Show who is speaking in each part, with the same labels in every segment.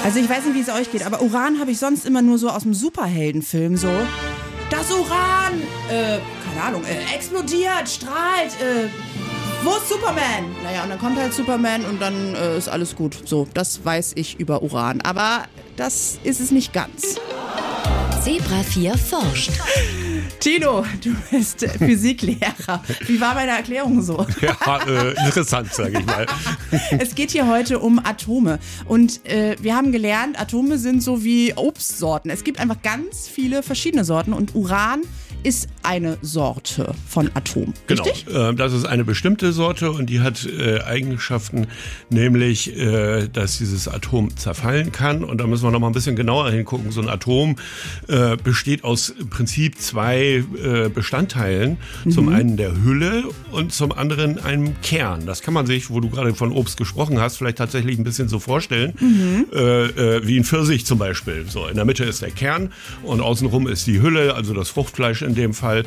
Speaker 1: Also ich weiß nicht, wie es euch geht, aber Uran habe ich sonst immer nur so aus dem Superheldenfilm so. Das Uran, keine Ahnung, explodiert, strahlt, wo ist Superman? Naja, und dann kommt halt Superman und dann ist alles gut. So, das weiß ich über Uran. Aber das ist es nicht ganz.
Speaker 2: Zebra 4 forscht.
Speaker 1: Tino, du bist Physiklehrer. Wie war meine Erklärung so?
Speaker 3: Ja, interessant, sage ich mal.
Speaker 1: Es geht hier heute um Atome. Und wir haben gelernt, Atome sind so wie Obstsorten. Es gibt einfach ganz viele verschiedene Sorten und Uran ist eine Sorte von Atom.
Speaker 3: Genau,
Speaker 1: richtig?
Speaker 3: Das ist eine bestimmte Sorte und die hat Eigenschaften, nämlich, dass dieses Atom zerfallen kann. Und da müssen wir noch mal ein bisschen genauer hingucken. So ein Atom besteht aus im Prinzip zwei Bestandteilen. Zum einen der Hülle und zum anderen einem Kern. Das kann man sich, wo du gerade von Obst gesprochen hast, vielleicht tatsächlich ein bisschen so vorstellen, wie ein Pfirsich zum Beispiel. So, in der Mitte ist der Kern und außenrum ist die Hülle, also das Fruchtfleisch in dem Fall.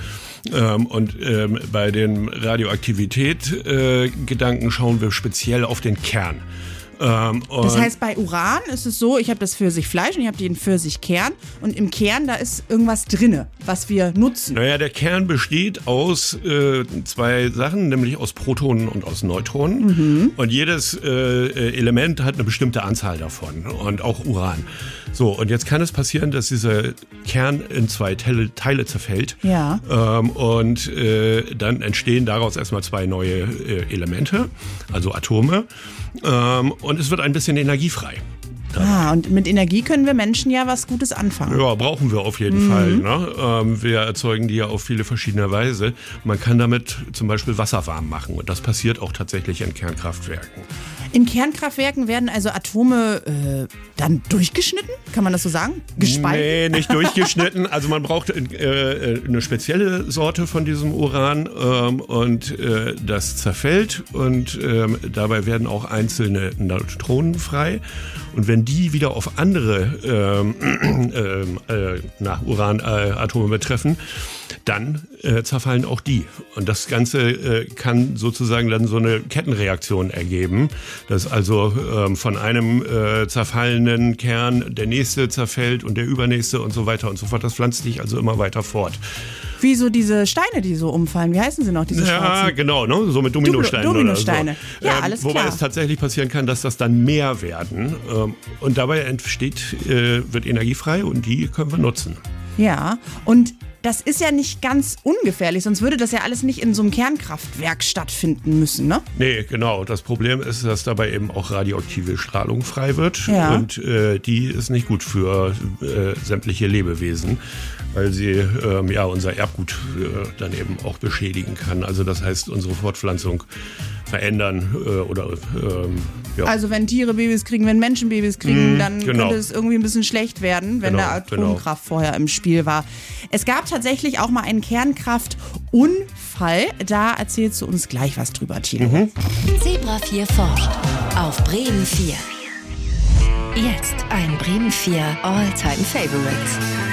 Speaker 3: Bei den Radioaktivität-Gedanken schauen wir speziell auf den Kern.
Speaker 1: Das heißt, bei Uran ist es so, ich habe das Pfirsichfleisch und ich habe den Pfirsichkern und im Kern, da ist irgendwas drinne, was wir nutzen.
Speaker 3: Naja, der Kern besteht aus zwei Sachen, nämlich aus Protonen und aus Neutronen. Und jedes Element hat eine bestimmte Anzahl davon und auch Uran. So, und jetzt kann es passieren, dass dieser Kern in zwei Teile zerfällt.
Speaker 1: Ja.
Speaker 3: Und dann entstehen daraus erstmal zwei neue Elemente, also Atome. Und es wird ein bisschen Energie frei.
Speaker 1: Und mit Energie können wir Menschen ja was Gutes anfangen.
Speaker 3: Ja, brauchen wir auf jeden Fall. Ne? Wir erzeugen die ja auf viele verschiedene Weise. Man kann damit zum Beispiel Wasser warm machen und das passiert auch tatsächlich in Kernkraftwerken.
Speaker 1: In Kernkraftwerken werden also Atome dann durchgeschnitten? Kann man das so sagen? Gespalten?
Speaker 3: Nee, nicht durchgeschnitten. Also man braucht eine spezielle Sorte von diesem Uran und das zerfällt und dabei werden auch einzelne Neutronen frei. Und wenn die wieder auf andere Uranatome betreffen, dann zerfallen auch die. Und das Ganze kann sozusagen dann so eine Kettenreaktion ergeben, dass also von einem zerfallenen Kern der nächste zerfällt und der übernächste und so weiter und so fort. Das pflanzt sich also immer weiter fort.
Speaker 1: Wie so diese Steine, die so umfallen. Wie heißen sie noch, diese schwarzen?
Speaker 3: Ja, genau, ne? So mit Dominosteinen.
Speaker 1: Dominosteine.
Speaker 3: Oder so.
Speaker 1: Ja, alles klar.
Speaker 3: Wobei es tatsächlich passieren kann, dass das dann mehr werden. Und dabei wird Energie frei und die können wir nutzen.
Speaker 1: Ja, und das ist ja nicht ganz ungefährlich, sonst würde das ja alles nicht in so einem Kernkraftwerk stattfinden müssen, ne?
Speaker 3: Nee, genau. Das Problem ist, dass dabei eben auch radioaktive Strahlung frei wird.
Speaker 1: Ja.
Speaker 3: Und die ist nicht gut für sämtliche Lebewesen, weil sie unser Erbgut dann eben auch beschädigen kann. Also das heißt, unsere Fortpflanzung verändern
Speaker 1: Also wenn Tiere Babys kriegen, wenn Menschen Babys kriegen, dann könnte es irgendwie ein bisschen schlecht werden, wenn der Atomkraft vorher im Spiel war. Es gab tatsächlich auch mal einen Kernkraftunfall. Da erzählst du uns gleich was drüber, Tino.
Speaker 2: Zebra 4 forscht auf Bremen 4. Jetzt ein Bremen 4 All-Time Favorite.